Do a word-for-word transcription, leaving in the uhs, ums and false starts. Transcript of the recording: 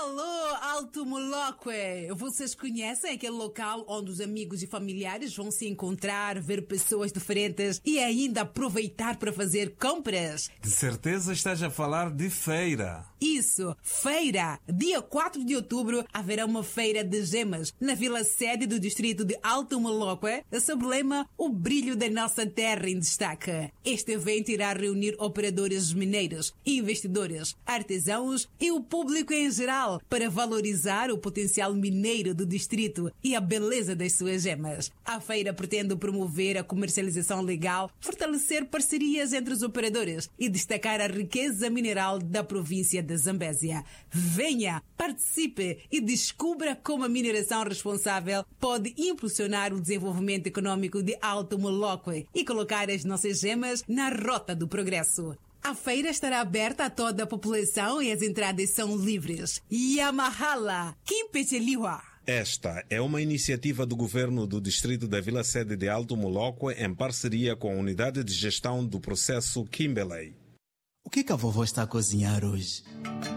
Alô, Alto Moloque! Vocês conhecem aquele local onde os amigos e familiares vão se encontrar, ver pessoas diferentes e ainda aproveitar para fazer compras? De certeza estás a falar de feira. Isso, feira! Dia quatro de outubro haverá uma feira de gemas na vila sede do distrito de Alto Moloque, sob o lema O Brilho da Nossa Terra em Destaque. Este evento irá reunir operadores mineiros, investidores, artesãos e o público em geral para valorizar o potencial mineiro do distrito e a beleza das suas gemas. A feira pretende promover a comercialização legal, fortalecer parcerias entre os operadores e destacar a riqueza mineral da província de Zambésia. Venha, participe e descubra como a mineração responsável pode impulsionar o desenvolvimento econômico de Alto Moloque e colocar as nossas gemas na rota do progresso. A feira estará aberta a toda a população e as entradas são livres. Yamahala, Kimpecheliwa. Esta é uma iniciativa do governo do distrito da Vila Sede de Alto Moloque em parceria com a unidade de gestão do processo Kimberley. O que, que a vovó está a cozinhar hoje?